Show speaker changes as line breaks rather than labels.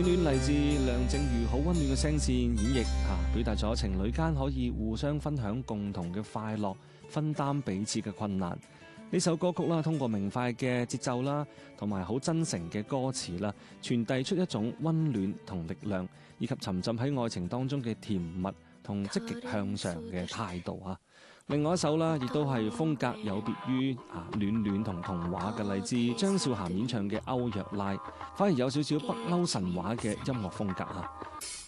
戀嚟自梁靜茹好溫暖嘅聲線演繹表達咗情侶間可以互相分享共同嘅快樂，分擔彼此嘅困難。呢首歌曲啦，通過明快嘅節奏啦，同埋好真誠嘅歌詞啦，傳遞出一種溫暖同力量，以及沉浸喺愛情當中嘅甜蜜同積極向上嘅態度啊！另外一首啦，亦都係風格有別於暖暖同童話嘅，嚟自張韶涵演唱嘅《歐若拉》，反而有少少北歐神話嘅音樂風格啊！